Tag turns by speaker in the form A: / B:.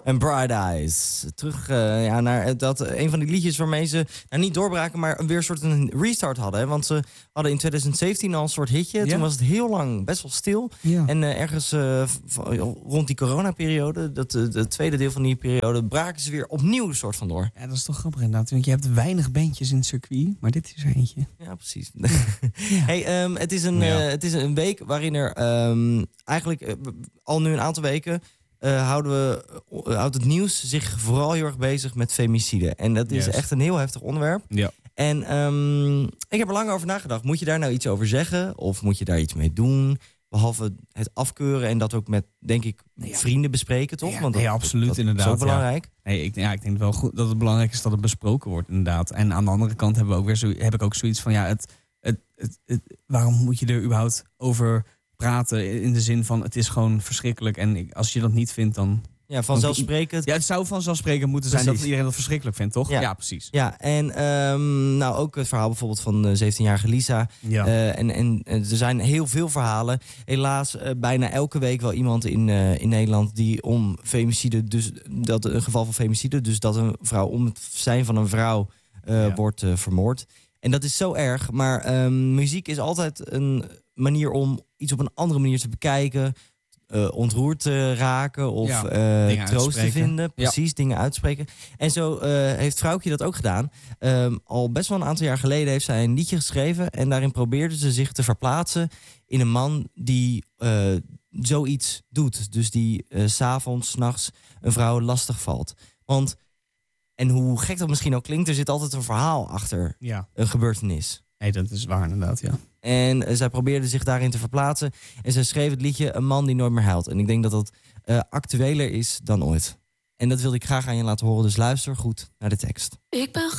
A: En Bright Eyes. Terug naar dat een van die liedjes waarmee ze niet doorbraken, maar weer een soort een restart hadden. Hè? Want ze hadden in 2017 al een soort hitje.
B: Ja.
A: Toen was het heel lang best wel stil.
B: Ja.
A: En ergens rond die coronaperiode, het tweede deel van die periode, braken ze weer opnieuw een soort van door.
B: Ja, dat is toch grappig inderdaad. Want je hebt weinig bandjes in het circuit, maar dit is er eentje.
A: Ja, precies.
B: Ja.
A: Hey, het is een week waarin er eigenlijk al nu een aantal weken houdt het nieuws zich vooral heel erg bezig met femicide. En dat is echt een heel heftig onderwerp.
B: Ja.
A: En ik heb er lang over nagedacht. Moet je daar nou iets over zeggen? Of moet je daar iets mee doen? Behalve het afkeuren en dat ook met, denk ik, vrienden bespreken, toch?
B: Ja,
A: Want
B: absoluut,
A: dat
B: inderdaad.
A: is ook belangrijk.
B: Ja. Nee, ik denk wel goed dat het belangrijk is dat het besproken wordt, inderdaad. En aan de andere kant heb ik ook zoiets van, waarom moet je er überhaupt over praten? In de zin van, het is gewoon verschrikkelijk. En als je dat niet vindt, dan...
A: Ja, vanzelfsprekend.
B: Ja, het zou vanzelfsprekend moeten zijn dat iedereen dat verschrikkelijk vindt, toch? Ja, precies.
A: Ja, en ook het verhaal bijvoorbeeld van de 17-jarige Lisa.
B: Ja.
A: En er zijn heel veel verhalen. Helaas bijna elke week wel iemand in Nederland die om femicide, dus dat een geval van femicide, dus dat een vrouw om het zijn van een vrouw wordt vermoord. En dat is zo erg. Maar muziek is altijd een manier om iets op een andere manier te bekijken, ontroerd te raken of troost te vinden. Precies, dingen uitspreken. En zo heeft Vrouwtje dat ook gedaan. Al best wel een aantal jaar geleden heeft zij een liedje geschreven en daarin probeerde ze zich te verplaatsen in een man die zoiets doet. Dus die 's avonds, 's nachts een vrouw lastig valt. Want, en hoe gek dat misschien ook klinkt, er zit altijd een verhaal achter een gebeurtenis.
B: Nee, dat is waar inderdaad, ja.
A: En zij probeerde zich daarin te verplaatsen. En zij schreef het liedje Een man die nooit meer huilt. En ik denk dat dat actueler is dan ooit. En dat wilde ik graag aan je laten horen. Dus luister goed naar de tekst.
C: Ik ben